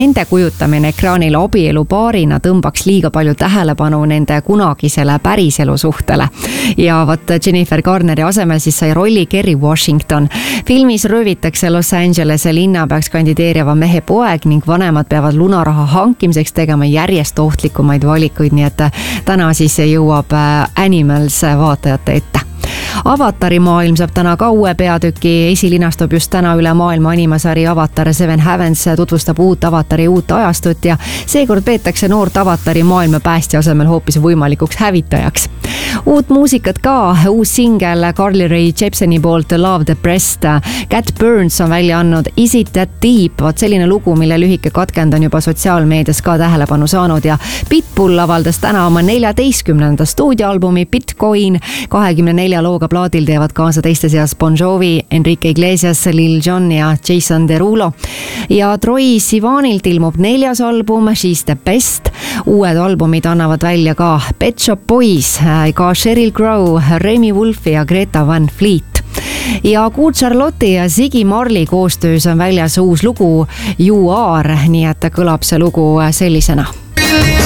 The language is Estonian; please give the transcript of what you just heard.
Nende kujutamine ekraanil abielupaarina tõmbaks liiga palju tähelepanu nende kunagisele päriselu suhtele. Ja vot Jennifer Garneri asemel siis sai rolli Kerry Washington. Filmis röövitakse Los Angelese linnapeaks kandideeriva mehe poeg ning vanemad peavad lunaraha hankimiseks tegema järjest ohtlikumaid valikuid, nii et täna siis jõuab Animals vaatajate ette. Avatari maailm saab täna ka uue peatüki, esilinastub just täna üle maailma animasari Avatar Seven Heavens, tutvustab uut Avatari uut ajastut ja seekord peetakse noort Avatari maailma päästja asemel hoopis võimalikuks hävitajaks. Uut muusikat ka, uus singel Carly Rae Jepseni poolt Love Depressed. Cat Burns on välja andnud Is It That Deep, vaat selline lugu, mille lühike katkend on juba sotsiaalmeedias ka tähelepanu saanud ja Pitbull avaldas täna oma 14. stuudioalbumi Bitcoin. 24 looga plaadil teevad kaasa teiste seas Bon Jovi, Enrique Iglesias, Lil Jon ja Jason Derulo. Ja Troye Sivanilt ilmub 4. album She's the Best. Uued albumid annavad välja ka Pet Shop Boys, ka Sheryl Crow, Remy Wolf ja Greta Van Fleet. Ja Good Charlotte'i ja Ziggy Marley koostöös on väljas uus lugu You Are, nii et kõlab see lugu sellisena.